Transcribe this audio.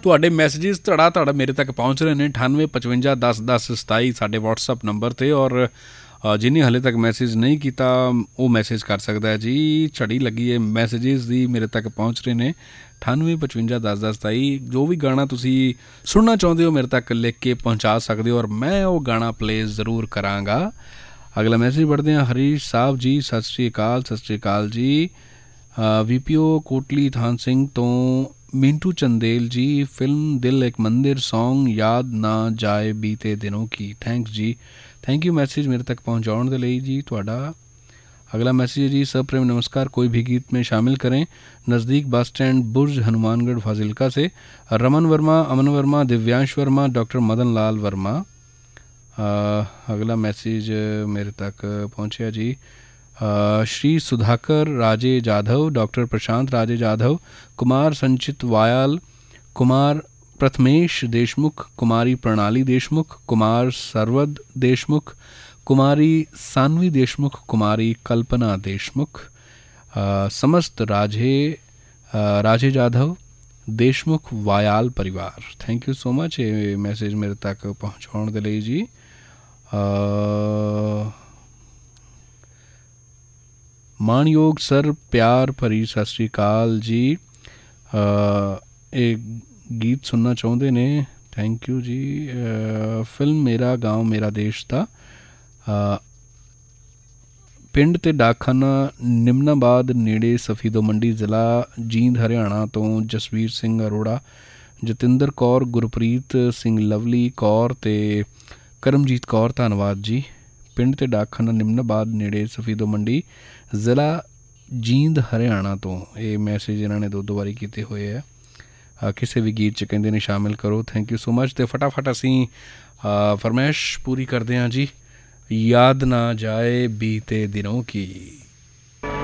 ਤੁਹਾਡੇ ਮੈਸੇजेस ਧੜਾ ਧੜ ਮੇਰੇ ਤੱਕ ਪਹੁੰਚ ਰਹੇ ਨੇ 98 55 10 10 27 ਸਾਡੇ WhatsApp ਨੰਬਰ 'ਤੇ। ਔਰ ਜਿਹਨੇ ਹਾਲੇ ਤੱਕ ਮੈਸੇਜ ਨਹੀਂ ਕੀਤਾ ਉਹ ਮੈਸੇਜ ਕਰ ਸਕਦਾ ਹੈ ਜੀ। ਝੜੀ ਲੱਗੀ ਹੈ ਮੈਸੇजेस ਦੀ, ਮੇਰੇ ਤੱਕ ਪਹੁੰਚ ਰਹੇ ਨੇ 98 55 10 10 27। ਜੋ ਵੀ ਗਾਣਾ ਤੁਸੀਂ ਸੁਣਨਾ ਚਾਹੁੰਦੇ ਹੋ ਮੇਰੇ ਤੱਕ ਲਿਖ ਕੇ ਪਹੁੰਚਾ ਸਕਦੇ ਹੋ ਔਰ ਮੈਂ ਉਹ ਗਾਣਾ ਪਲੇ ਜ਼ਰੂਰ ਕਰਾਂਗਾ। ਅਗਲਾ ਮੈਸੇਜ ਪੜ੍ਹਦੇ ਹਾਂ। ਹਰੀਸ਼ ਸਾਹਿਬ ਜੀ ਸਤਿ ਸ਼੍ਰੀ ਅਕਾਲ। ਸਤਿ ਸ਼੍ਰੀ ਅਕਾਲ ਜੀ। VPO ਕੋਟਲੀ ਥਾਨ ਸਿੰਘ ਤੋਂ ਮਿੰਟੂ ਚੰਦੇਲ ਜੀ। ਫਿਲਮ ਦਿਲ ਇੱਕ ਮੰਦਿਰ ਸੌਂਗ ਯਾਦ ਨਾ ਜਾਏ ਬੀਤੇ ਦਿਨੋਂ ਕੀ। ਥੈਂਕਸ ਜੀ, ਥੈਂਕ ਯੂ ਮੈਸੇਜ ਮੇਰੇ ਤੱਕ पहुँचाने के लिए जी थोड़ा। अगला मैसेज है जी सप्रेम नमस्कार, कोई भी गीत में शामिल करें। नज़दीक बस स्टैंड बुर्ज हनुमानगढ़ फाजिलका से रमन वर्मा, अमन वर्मा, दिव्यांश वर्मा, डॉक्टर मदन लाल वर्मा। अगला मैसेज मेरे तक पहुँचा जी श्री सुधाकर राजे जाधव, डॉक्टर प्रशांत राजे जाधव, कुमार संचित वायाल, कुमार प्रथमेश देशमुख, कुमारी प्रणाली देशमुख, कुमार सरवद देशमुख, कुमारी सानवी देशमुख, कुमारी कल्पना देशमुख, समस्त राजे जाधव देशमुख वायाल परिवार। थैंक यू सो मच ये मैसेज मेरे तक पहुँचाने के लिए जी। मानयोग सर प्यार भरी सत श्री अकाल जी। एक गीत सुनना चाहते ने, थैंक यू जी। फिल्म मेरा गांव मेरा देश था। पिंड ते डाकखाना निमनाबाद नेड़े सफीदो मंडी जिला जींद हरियाणा तो जसवीर सिंह अरोड़ा, जतिंदर कौर, गुरप्रीत सिंह, लवली कौर ते करमजीत कौर, धन्यवाद जी। पिंड ते डाकखाना निमनाबाद नेड़े सफीदो मंडी जिला जींद हरियाणा तो ये मैसेज इन्होंने दो बारी किए हुए है। किसी भी गीत च कहते ने शामिल करो। Thank you so much. तो फटाफट असी फरमाइश पूरी करते हैं जी। याद ना जाए बीते दिनों की।